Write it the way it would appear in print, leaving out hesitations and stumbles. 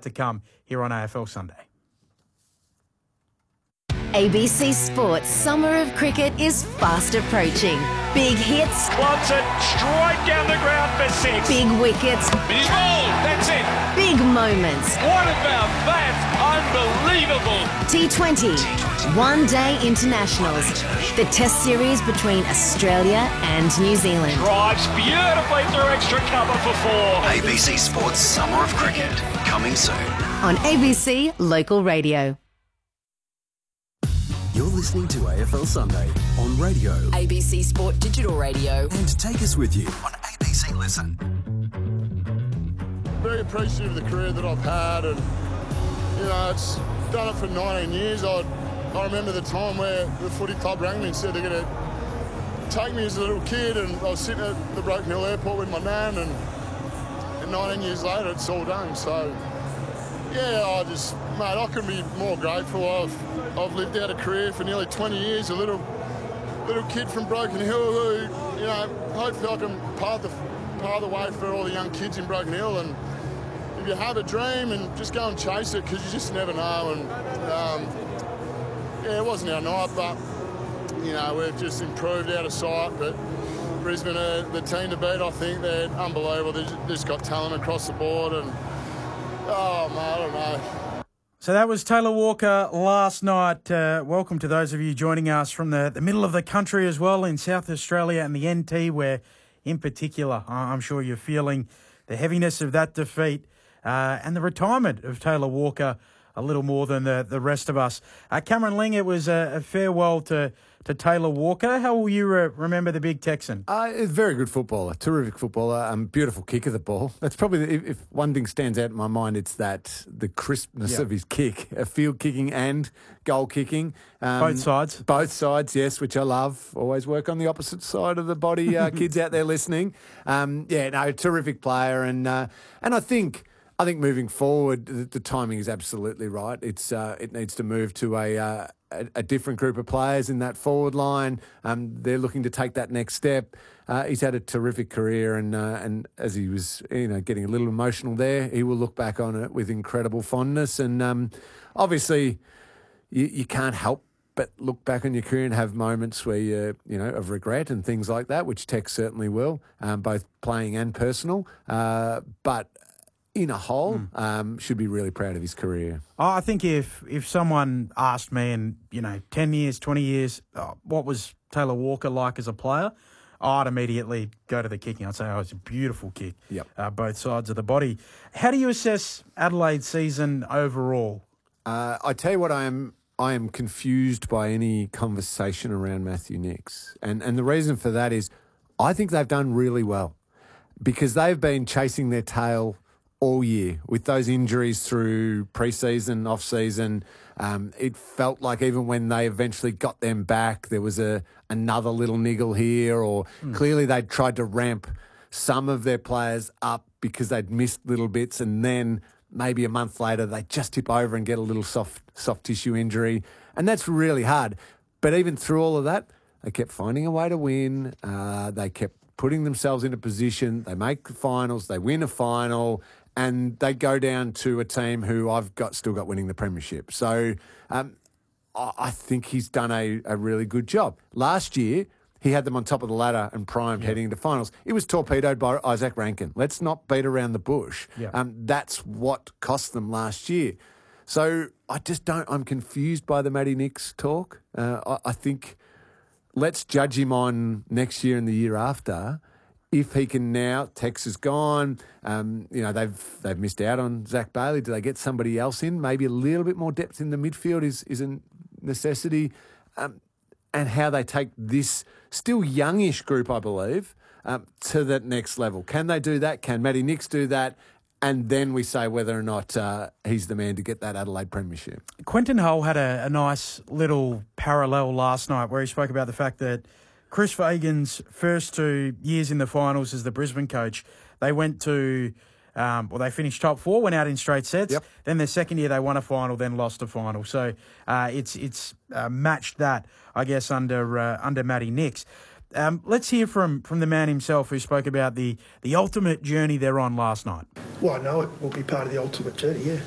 to come here on AFL Sunday. ABC Sports Summer of Cricket is fast approaching. Big hits. Clubs it straight down the ground for 6. Big wickets. He's bowled. That's it. Big moments. What about that? Unbelievable. T20. One-day internationals. The Test series between Australia and New Zealand. Drives beautifully through extra cover for 4. ABC Sports Summer of Cricket, coming soon. On ABC Local Radio. You're listening to AFL Sunday on radio. ABC Sport Digital Radio. And take us with you on ABC Listen. Very appreciative of the career that I've had, and it's done it for 19 years. I remember the time where the footy club rang me and said they're going to take me as a little kid, and I was sitting at the Broken Hill Airport with my nan, and 19 years later it's all done. So yeah, I couldn't be more grateful. I've lived out a career for nearly 20 years, a little kid from Broken Hill who, hopefully I can pave the way for all the young kids in Broken Hill. And if you have a dream, and just go and chase it, because you just never know. And it wasn't our night, but we've just improved out of sight. But Brisbane are the team to beat. I think they're unbelievable. They've just got talent across the board, and I don't know. So that was Taylor Walker last night. Welcome to those of you joining us from the middle of the country as well, in South Australia and the NT, where in particular I'm sure you're feeling the heaviness of that defeat and the retirement of Taylor Walker a little more than the rest of us. Cameron Ling, it was a farewell to Taylor Walker. How will you remember the big Texan? A very good footballer, terrific footballer, beautiful kick of the ball. That's probably, if one thing stands out in my mind, it's the crispness of his kick, field kicking and goal kicking. Both sides? Both sides, yes, which I love. Always work on the opposite side of the body, kids out there listening. Terrific player. And I think moving forward, the timing is absolutely right. It needs to move to a different group of players in that forward line. They're looking to take that next step. He's had a terrific career, and as he was, getting a little emotional there, he will look back on it with incredible fondness. And obviously, you can't help but look back on your career and have moments where you of regret and things like that, which Tex certainly will, both playing and personal. But in a whole, should be really proud of his career. I think if someone asked me in 10 years, 20 years, what was Taylor Walker like as a player, I'd immediately go to the kicking. I'd say, it's a beautiful kick, both sides of the body. How do you assess Adelaide's season overall? I tell you what, I am confused by any conversation around Matthew Nicks. And the reason for that is I think they've done really well because they've been chasing their tail all year with those injuries through pre-season, off-season. It felt like even when they eventually got them back, there was another little niggle here, or clearly they'd tried to ramp some of their players up because they'd missed little bits, and then maybe a month later they just tip over and get a little soft tissue injury. And that's really hard. But even through all of that, they kept finding a way to win. They kept putting themselves in a position. They make the finals, they win a final, and they go down to a team who still got winning the premiership. So I think he's done a really good job. Last year, he had them on top of the ladder and primed heading into finals. It was torpedoed by Isaac Rankin. Let's not beat around the bush. That's what cost them last year. So I'm confused by the Matty Nicks talk. I think let's judge him on next year and the year after. If he can now, Tex is gone. They've missed out on Zach Bailey. Do they get somebody else in? Maybe a little bit more depth in the midfield is a necessity. And how they take this still youngish group, I believe, to that next level. Can they do that? Can Matty Nicks do that? And then we say whether or not he's the man to get that Adelaide premiership. Quentin Hull had a nice little parallel last night where he spoke about the fact that Chris Fagan's first 2 years in the finals as the Brisbane coach, they went to, they finished top 4, went out in straight sets. Yep. Then their second year they won a final, then lost a final. So it's matched that, I guess, under Matty Nicks. Let's hear from the man himself who spoke about the ultimate journey they're on last night. Well, I know it will be part of the ultimate journey, yeah.